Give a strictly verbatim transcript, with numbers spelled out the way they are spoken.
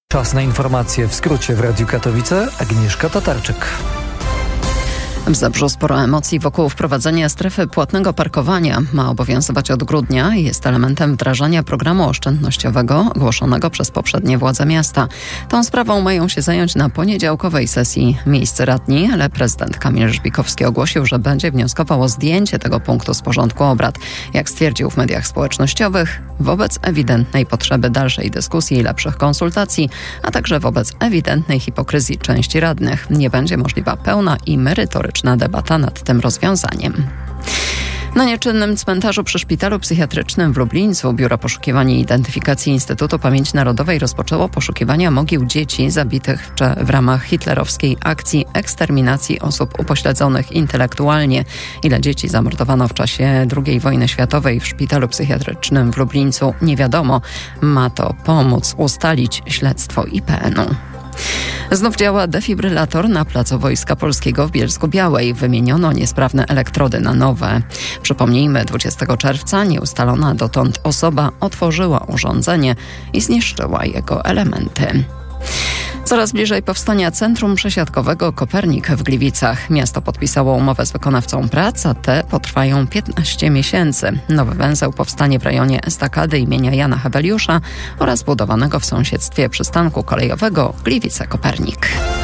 Czas na informacje w skrócie w Radiu Katowice. Agnieszka Tatarczyk. W Zabrzu sporo emocji wokół wprowadzenia strefy płatnego parkowania. Ma obowiązywać od grudnia i jest elementem wdrażania programu oszczędnościowego ogłoszonego przez poprzednie władze miasta. Tą sprawą mają się zająć na poniedziałkowej sesji miejscy radni, ale prezydent Kamil Żbikowski ogłosił, że będzie wnioskował o zdjęcie tego punktu z porządku obrad. Jak stwierdził w mediach społecznościowych, wobec ewidentnej potrzeby dalszej dyskusji i lepszych konsultacji, a także wobec ewidentnej hipokryzji części radnych, nie będzie możliwa pełna i merytoryczna debata nad tym rozwiązaniem. Na nieczynnym cmentarzu przy szpitalu psychiatrycznym w Lublińcu Biuro Poszukiwania i Identyfikacji Instytutu Pamięci Narodowej rozpoczęło poszukiwania mogił dzieci zabitych w ramach hitlerowskiej akcji eksterminacji osób upośledzonych intelektualnie. Ile dzieci zamordowano w czasie drugiej wojny światowej w szpitalu psychiatrycznym w Lublińcu nie wiadomo. Ma to pomóc ustalić śledztwo I P N u. Znów działa defibrylator na placu Wojska Polskiego w Bielsku-Białej. Wymieniono niesprawne elektrody na nowe. Przypomnijmy, dwudziestego czerwca nieustalona dotąd osoba otworzyła urządzenie i zniszczyła jego elementy. Coraz bliżej powstania Centrum Przesiadkowego Kopernik w Gliwicach. Miasto podpisało umowę z wykonawcą prac, a te potrwają piętnaście miesięcy. Nowy węzeł powstanie w rejonie estakady imienia Jana Heweliusza oraz budowanego w sąsiedztwie przystanku kolejowego Gliwice-Kopernik.